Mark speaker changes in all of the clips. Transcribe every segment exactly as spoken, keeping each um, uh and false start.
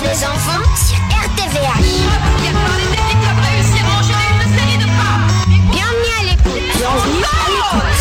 Speaker 1: les enfants sur R T V H. Bienvenue à l'écoute. Bienvenue à l'écoute.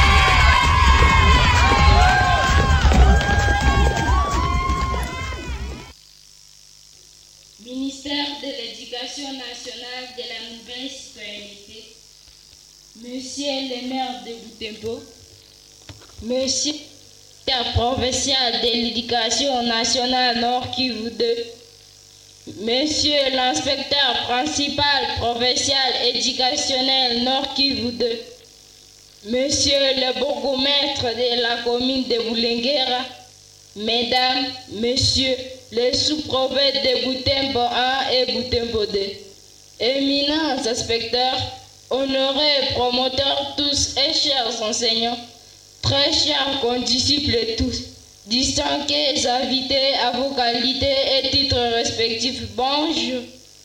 Speaker 2: Ministère de l'Éducation nationale de la nouvelle citoyenneté, Monsieur le maire de Boutembo, Monsieur le provincial de l'Éducation nationale Nord Kivu deux, Monsieur l'inspecteur principal provincial éducationnel Nord Kivu deux, Monsieur le bourgmestre de la commune de Boulenguera, Mesdames, Messieurs les sous-préfets de Boutembo un et Boutembo deux, éminents inspecteurs, honorés promoteurs tous et chers enseignants, très chers condisciples tous, distingués invités à vos qualités et titres respectifs, bonjour.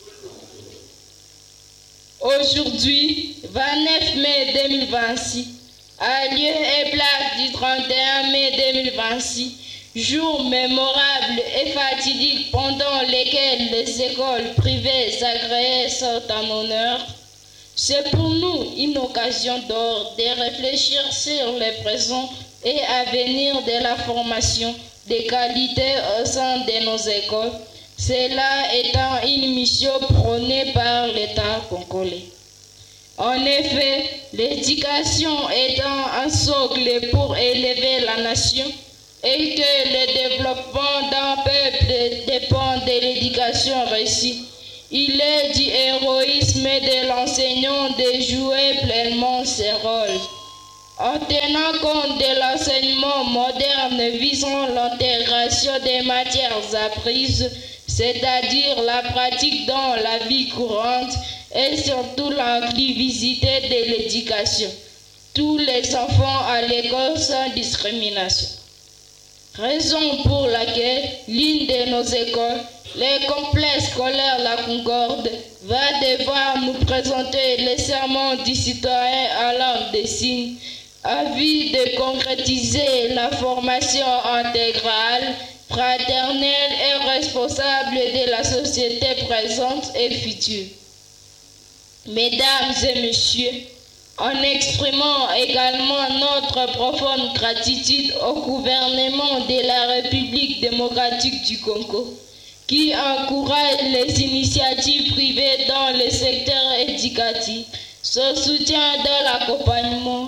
Speaker 2: Aujourd'hui, vingt-neuf mai deux mille vingt-six, à lieu et place du trente et un mai deux mille vingt-six, jour mémorable et fatidique pendant lesquels les écoles privées agréées sont en honneur, c'est pour nous une occasion d'or de réfléchir sur le présent et avenir de la formation de qualité au sein de nos écoles, cela étant une mission prônée par l'État congolais. En effet, l'éducation étant un socle pour élever la nation, et que le développement d'un peuple dépend de l'éducation réussie, il est du héroïsme de l'enseignant de jouer pleinement ses rôles. En tenant compte de l'enseignement moderne visant l'intégration des matières apprises, c'est-à-dire la pratique dans la vie courante et surtout l'inclusivité de l'éducation, tous les enfants à l'école sans discrimination. Raison pour laquelle l'une de nos écoles, le complexe scolaire La Concorde, va devoir nous présenter le serment du citoyen à langue des signes, afin de concrétiser la formation intégrale, fraternelle et responsable de la société présente et future. Mesdames et messieurs, en exprimant également notre profonde gratitude au gouvernement de la République démocratique du Congo, qui encourage les initiatives privées dans le secteur éducatif, son soutien dans l'accompagnement,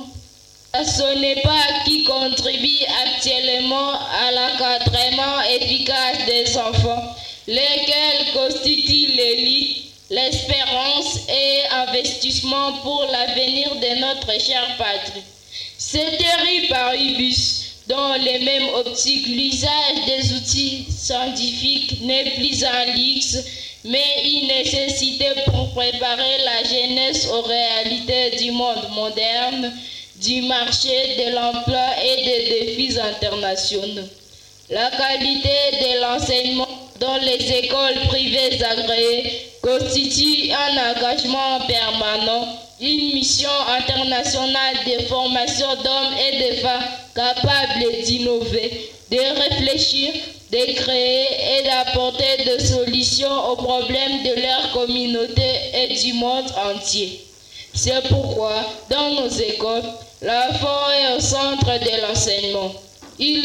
Speaker 2: ce n'est pas qui contribue actuellement à l'encadrement efficace des enfants, lesquels constituent l'élite, l'espérance et investissement pour l'avenir de notre chère patrie. C'est terrible par Ibus, dans les mêmes optiques, l'usage des outils scientifiques n'est plus un luxe, mais une nécessité pour préparer la jeunesse aux réalités du monde moderne, du marché de l'emploi et des défis internationaux. La qualité de l'enseignement dans les écoles privées agréées constitue un engagement permanent, une mission internationale de formation d'hommes et de femmes capables d'innover, de réfléchir, de créer et d'apporter des solutions aux problèmes de leur communauté et du monde entier. C'est pourquoi, dans nos écoles, l'enfant est au centre de l'enseignement. Il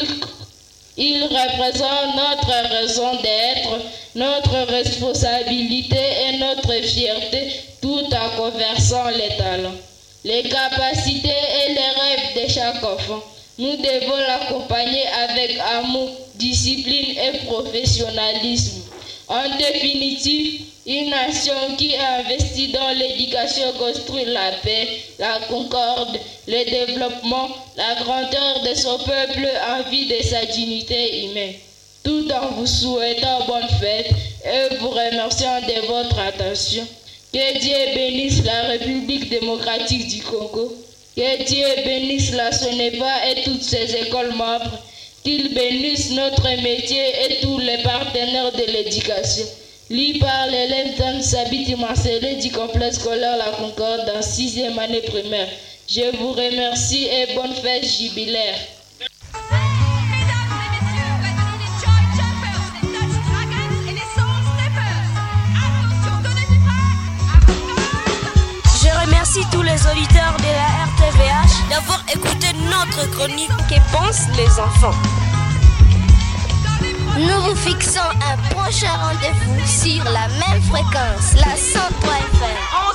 Speaker 2: Il représente notre raison d'être, notre responsabilité et notre fierté, tout en conversant les talents, les capacités et les rêves de chaque enfant. Nous devons l'accompagner avec amour, discipline et professionnalisme. En définitive, une nation qui investit dans l'éducation construit la paix, la concorde, le développement, la grandeur de son peuple en vue de sa dignité humaine. Tout en vous souhaitant bonne fête et vous remerciant de votre attention. Que Dieu bénisse la République démocratique du Congo. Que Dieu bénisse la SONEVA et toutes ses écoles membres. Qu'il bénisse notre métier et tous les partenaires de l'éducation. Lu par l'élève Dan Sabiti Marcelé du complexe scolaire La Concorde en sixième année primaire. Je vous remercie et bonne fête jubilaire.
Speaker 3: Mesdames et messieurs, voici les Joy Jumpers, les Dutch Dragons et les les auditeurs de la R T V H d'avoir écouté notre chronique Que pensent les enfants.
Speaker 1: Nous vous fixons un prochain rendez-vous sur la même fréquence, la cent trois F M.